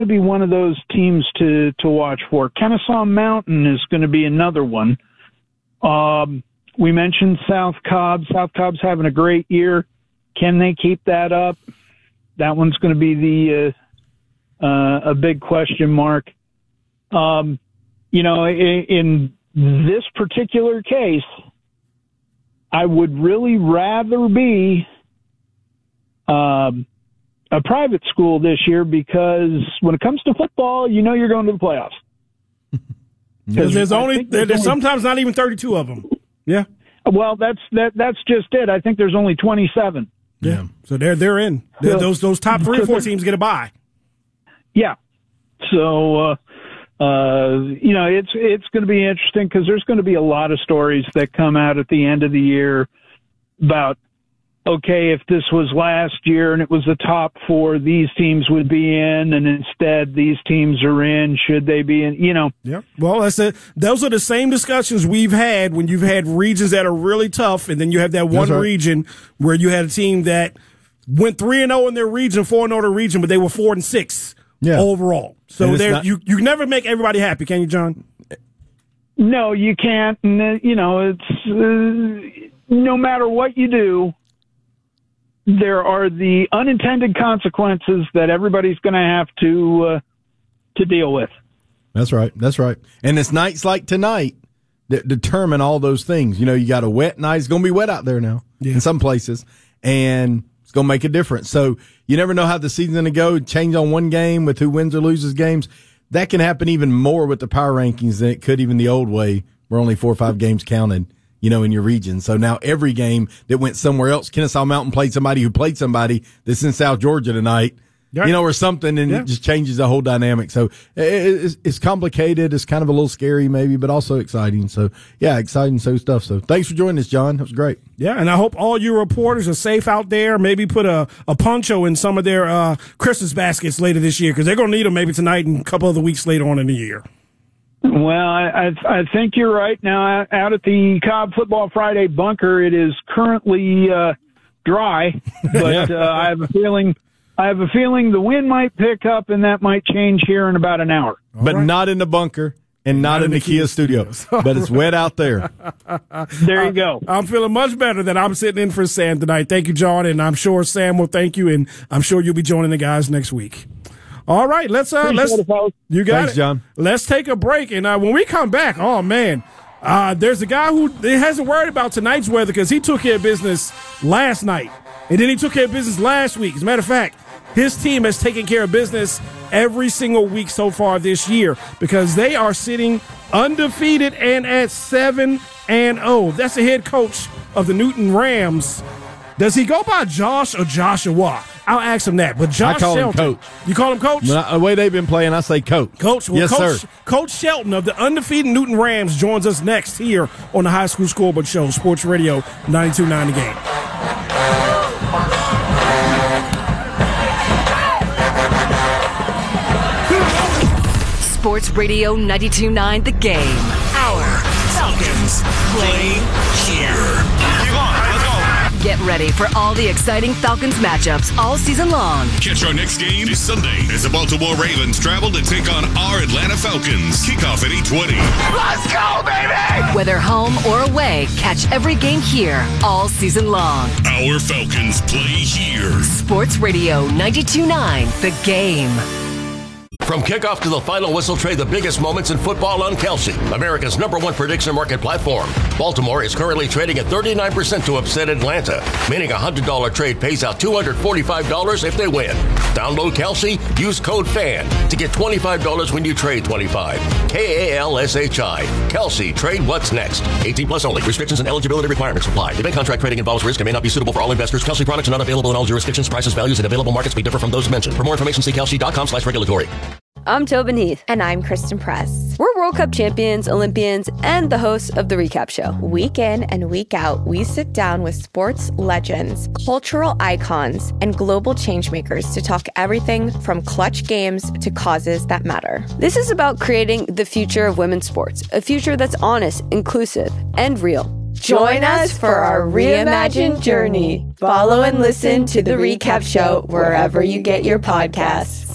to be one of those teams to watch for. Kennesaw Mountain is going to be another one. We mentioned South Cobb. South Cobb's having a great year. Can they keep that up? That one's going to be a big question mark. In this particular case, I would really rather be a private school this year, because when it comes to football, you're going to the playoffs. Because there's sometimes not even 32 of them. Yeah. Well, that's just it. I think there's only 27. Yeah. So they're in. Those top 3 or 4 teams get a bye. Yeah. So it's going to be interesting, because there's going to be a lot of stories that come out at the end of the year about, okay, if this was last year and it was the top 4, these teams would be in, and instead these teams are in. Should they be in? Yeah. Well, that's it. Those are the same discussions we've had when you've had regions that are really tough, and then you have that one region where you had a team that went 3-0 in their region, 4-0 in their region, but they were 4-6 overall. So you can never make everybody happy, can you, John? No, you can't. And it's no matter what you do, there are the unintended consequences that everybody's going to have to deal with. That's right. And it's nights like tonight that determine all those things. You got a wet night. It's going to be wet out there now in some places, and it's going to make a difference. So you never know how the season's going to go. Change on one game with who wins or loses games. That can happen even more with the power rankings than it could even the old way, where only 4 or 5 games counted, in your region. So now every game that went somewhere else, Kennesaw Mountain played somebody who played somebody that's in South Georgia tonight, or something, and it just changes the whole dynamic. So it's complicated. It's kind of a little scary maybe, but also exciting. So, exciting stuff. So thanks for joining us, John. That was great. Yeah, and I hope all you reporters are safe out there. Maybe put a poncho in some of their Christmas baskets later this year, because they're going to need them maybe tonight and a couple of the weeks later on in the year. Well, I think you're right. Now, out at the Cobb Football Friday bunker, it is currently dry, but I have a feeling the wind might pick up, and that might change here in about an hour. But not in the bunker and not in the Kia studios. But it's wet out there. There you go. I'm feeling much better that I'm sitting in for Sam tonight. Thank you, John, and I'm sure Sam will thank you, and I'm sure you'll be joining the guys next week. All right, let's you got Thanks, it, John. Let's take a break, and when we come back, oh man, there's a guy who hasn't worried about tonight's weather, because he took care of business last night, and then he took care of business last week. As a matter of fact, his team has taken care of business every single week so far this year, because they are sitting undefeated and at 7-0. That's the head coach of the Newton Rams. Does he go by Josh or Joshua? I'll ask him that. But Josh I call Shelton. him Coach. You call him Coach? The way they've been playing, I say Coach. Coach. Well, yes, sir. Coach Shelton of the undefeated Newton Rams joins us next here on the High School Scoreboard Show, Sports Radio 92.9 The Game. Sports Radio 92.9 The Game. Our Falcons play here. Get ready for all the exciting Falcons matchups all season long. Catch our next game this Sunday as the Baltimore Ravens travel to take on our Atlanta Falcons. Kickoff at 8:20. Let's go, baby! Whether home or away, catch every game here all season long. Our Falcons play here. Sports Radio 92.9 The Game. From kickoff to the final whistle, trade the biggest moments in football on Kelsey, America's #1 prediction market platform. Baltimore is currently trading at 39% to upset Atlanta, meaning a $100 trade pays out $245 if they win. Download Kelsey, use code FAN to get $25 when you trade $25. KALSHI. Kelsey, trade what's next. 18 plus only. Restrictions and eligibility requirements apply. Event contract trading involves risk and may not be suitable for all investors. Kelsey products are not available in all jurisdictions. Prices, values, and available markets may differ from those mentioned. For more information, see kelsey.com/regulatory. I'm Tobin Heath. And I'm Kristen Press. We're World Cup champions, Olympians, and the hosts of The Recap Show. Week in and week out, we sit down with sports legends, cultural icons, and global changemakers to talk everything from clutch games to causes that matter. This is about creating the future of women's sports, a future that's honest, inclusive, and real. Join us for our reimagined journey. Follow and listen to The Recap Show wherever you get your podcasts.